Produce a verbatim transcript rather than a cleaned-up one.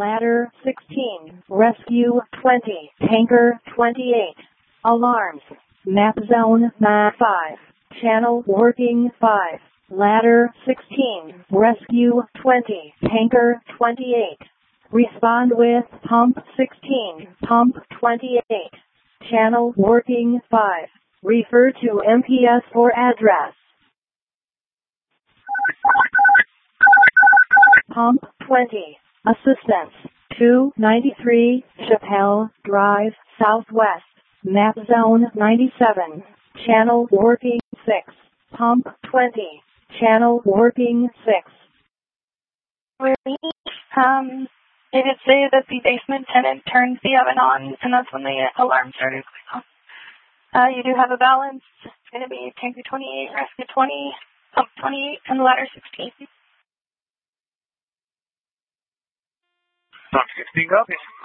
ladder sixteen, rescue twenty, tanker twenty-eight, alarms, map zone nine five, channel working five, ladder sixteen, rescue twenty, tanker twenty-eight, respond with pump sixteen, pump twenty-eight, channel working five, refer to M P S for address. Pump twenty, assistance, two ninety-three, Chappelle Drive, Southwest, map zone ninety-seven, channel working six, pump twenty, channel working six. Um, it did say that the basement tenant turned the oven on, and that's when the alarm started going off. Uh, you do have a balance. It's going to be tanker twenty-eight, rescue twenty, pump twenty-eight, and ladder sixteen. Pump sixteen copies.